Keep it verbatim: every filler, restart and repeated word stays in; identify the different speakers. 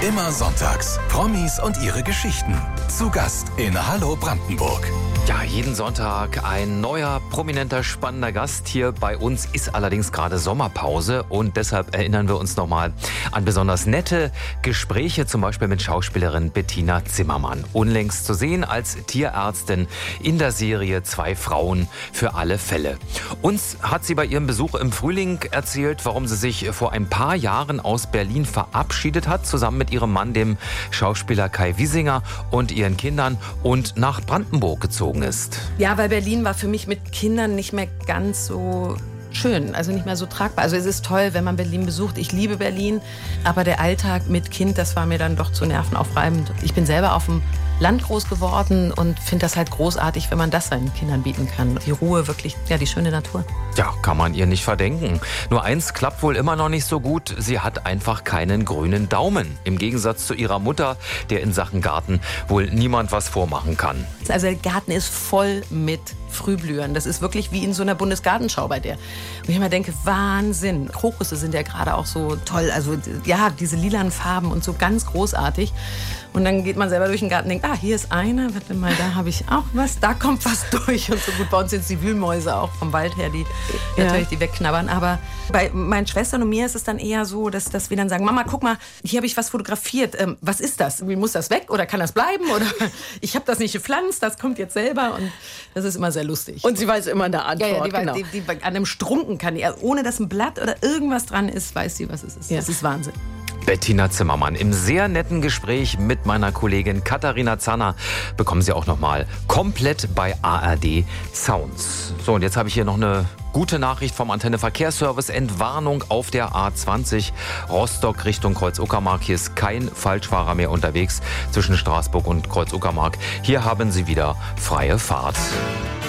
Speaker 1: Immer sonntags. Promis und ihre Geschichten. Zu Gast in Hallo Brandenburg.
Speaker 2: Ja, jeden Sonntag ein neuer, prominenter, spannender Gast. Hier bei uns ist allerdings gerade Sommerpause und deshalb erinnern wir uns nochmal an besonders nette Gespräche, zum Beispiel mit Schauspielerin Bettina Zimmermann. Unlängst zu sehen als Tierärztin in der Serie Zwei Frauen für alle Fälle. Uns hat sie bei ihrem Besuch im Frühling erzählt, warum sie sich vor ein paar Jahren aus Berlin verabschiedet hat, zusammen mit ihrem Mann, dem Schauspieler Kai Wiesinger, und ihren Kindern und nach Brandenburg gezogen ist.
Speaker 3: Ja, weil Berlin war für mich mit Kindern nicht mehr ganz so schön, also nicht mehr so tragbar. Also es ist toll, wenn man Berlin besucht. Ich liebe Berlin, aber der Alltag mit Kind, das war mir dann doch zu nervenaufreibend. Ich bin selber auf dem Land groß geworden und finde das halt großartig, wenn man das seinen Kindern bieten kann. Die Ruhe, wirklich, ja, die schöne Natur.
Speaker 2: Ja, kann man ihr nicht verdenken. Nur eins klappt wohl immer noch nicht so gut. Sie hat einfach keinen grünen Daumen. Im Gegensatz zu ihrer Mutter, der in Sachen Garten wohl niemand was vormachen kann.
Speaker 3: Also der Garten ist voll mit Frühblühern. Das ist wirklich wie in so einer Bundesgartenschau bei der. Und ich immer denke, Wahnsinn. Krokusse sind ja gerade auch so toll. Also ja, diese lilanen Farben und so ganz großartig. Und dann geht man selber durch den Garten und denkt, ah, hier ist einer, warte mal, da habe ich auch was, da kommt was durch. Und so gut, bei uns sind es die Wühlmäuse auch vom Wald her, die ja. natürlich die wegknabbern. Aber bei meinen Schwestern und mir ist es dann eher so, dass, dass wir dann sagen, Mama, guck mal, hier habe ich was fotografiert. Ähm, was ist das? Muss das weg oder kann das bleiben? Oder ich habe das nicht gepflanzt, das kommt jetzt selber. Und das ist immer sehr lustig.
Speaker 4: Und sie weiß immer eine Antwort.
Speaker 3: Ja, ja, die,
Speaker 4: genau.
Speaker 3: die, die, an einem Strunken kann die, ohne dass ein Blatt oder irgendwas dran ist, weiß sie, was es ist. Ja. Das ist Wahnsinn.
Speaker 2: Bettina Zimmermann. Im sehr netten Gespräch mit meiner Kollegin Katharina Zanner bekommen Sie auch nochmal komplett bei A R D Sounds. So, und jetzt habe ich hier noch eine gute Nachricht vom Antenne Verkehrsservice. Entwarnung auf der A zwanzig Rostock Richtung Kreuz-Uckermark. Hier ist kein Falschfahrer mehr unterwegs zwischen Straßburg und Kreuz-Uckermark. Hier haben Sie wieder freie Fahrt.